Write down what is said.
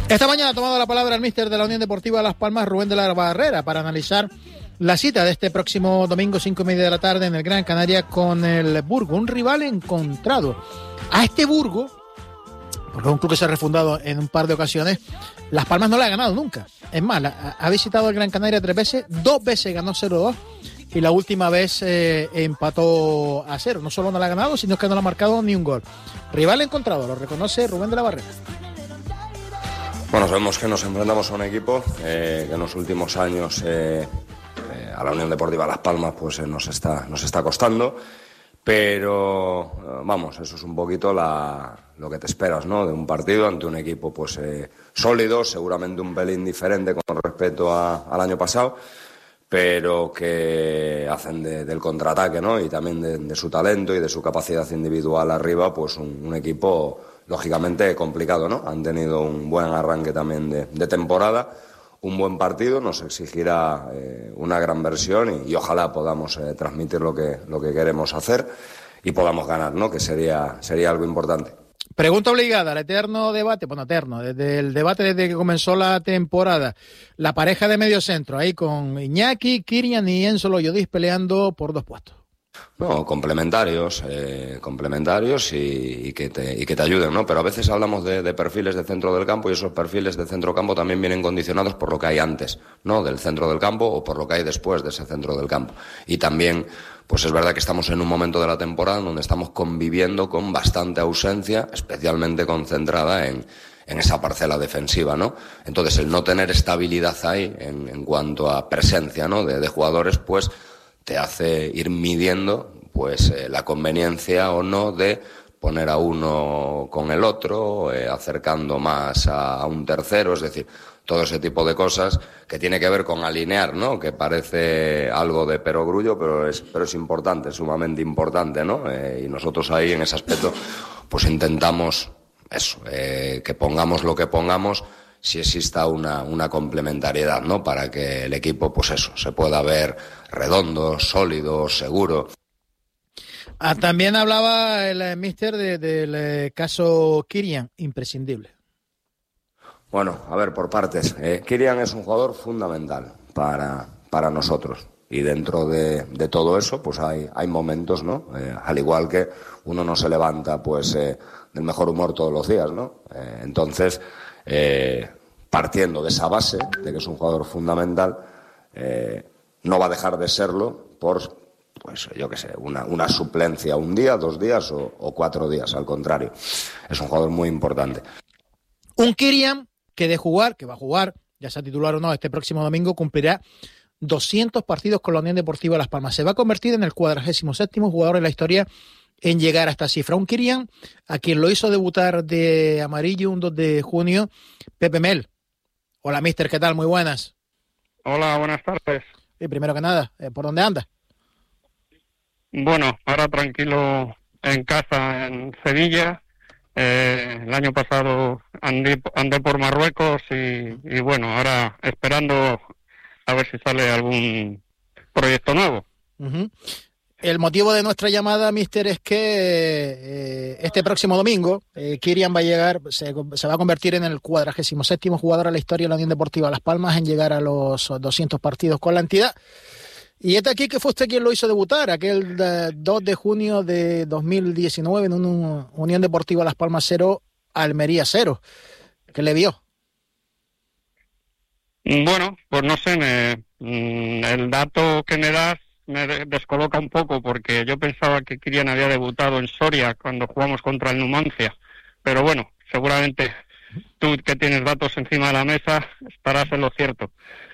Esta mañana ha tomado la palabra el míster de la Unión Deportiva Las Palmas, Rubén de la Barrera, para analizar la cita de este próximo domingo, 5:30 de la tarde, en el Gran Canaria con el Burgo, un rival encontrado. A este Burgo, porque es un club que se ha refundado en un par de ocasiones, Las Palmas no le ha ganado nunca. Es más, ha visitado el Gran Canaria 3 veces, 2 veces ganó 0-2 y la última vez empató a 0. No solo no le ha ganado, sino que no le ha marcado ni un gol. Rival encontrado, lo reconoce Rubén de la Barrera. Bueno, sabemos que nos enfrentamos a un equipo que en los últimos años a la Unión Deportiva Las Palmas pues nos está costando, pero vamos, eso es un poquito lo que te esperas, ¿no? De un partido ante un equipo pues sólido, seguramente un pelín diferente con respecto al año pasado, pero que hacen del contraataque, ¿no? Y también de su talento y de su capacidad individual arriba, pues un equipo lógicamente complicado, ¿no? Han tenido un buen arranque también de temporada, un buen partido, nos exigirá una gran versión y ojalá podamos transmitir lo que queremos hacer y podamos ganar, ¿no? Que sería algo importante. Pregunta obligada, el eterno debate, desde el debate desde que comenzó la temporada, la pareja de medio centro, ahí con Iñaki, Kirian y Enzo Loyodis peleando por 2 puestos. No, complementarios y que te ayuden, ¿no? Pero a veces hablamos de perfiles de centro del campo y esos perfiles de centro campo también vienen condicionados por lo que hay antes, ¿no? Del centro del campo o por lo que hay después de ese centro del campo. Y también, pues es verdad que estamos en un momento de la temporada donde estamos conviviendo con bastante ausencia, especialmente concentrada en esa parcela defensiva, ¿no? Entonces, el no tener estabilidad ahí en cuanto a presencia, ¿no? de jugadores, pues te hace ir midiendo pues la conveniencia o no de poner a uno con el otro, acercando más a un tercero, es decir, todo ese tipo de cosas que tiene que ver con alinear, ¿no? Que parece algo de perogrullo, pero es importante, sumamente importante, ¿no? Y nosotros ahí en ese aspecto pues intentamos eso, que pongamos lo que pongamos, si exista una complementariedad, ¿no? Para que el equipo, pues eso, se pueda ver redondo, sólido, seguro. También hablaba el míster del caso Kirian, imprescindible. Bueno, a ver, por partes. Kirian es un jugador fundamental para nosotros. Y dentro de todo eso, pues hay momentos, ¿no? Al igual que uno no se levanta, pues, del mejor humor todos los días, ¿no? Entonces, partiendo de esa base, de que es un jugador fundamental, no va a dejar de serlo por, pues yo qué sé, una suplencia un día, 2 días o 4 días, al contrario. Es un jugador muy importante. Un Kirian que va a jugar, ya sea titular o no, este próximo domingo cumplirá 200 partidos con la Unión Deportiva Las Palmas. Se va a convertir en el 47º jugador en la historia en llegar a esta cifra. Un Kirian a quien lo hizo debutar de amarillo un 2 de junio, Pepe Mel. Hola, mister, ¿qué tal? Muy buenas. Hola, buenas tardes. Y primero que nada, ¿por dónde anda? Bueno, ahora tranquilo en casa en Sevilla. El año pasado andé por Marruecos y bueno, ahora esperando a ver si sale algún proyecto nuevo. Uh-huh. El motivo de nuestra llamada, mister, es que este próximo domingo Kirian va a llegar, se va a convertir en el 47º jugador a la historia de la Unión Deportiva Las Palmas en llegar a los 200 partidos con la entidad. Y este aquí que fue usted quien lo hizo debutar, aquel 2 de junio de 2019 en una Unión Deportiva Las Palmas 0, Almería 0. ¿Qué le vio? Bueno, pues no sé, el dato que me das me descoloca un poco porque yo pensaba que Kirian había debutado en Soria cuando jugamos contra el Numancia, pero bueno, seguramente tú que tienes datos encima de la mesa estarás en lo cierto.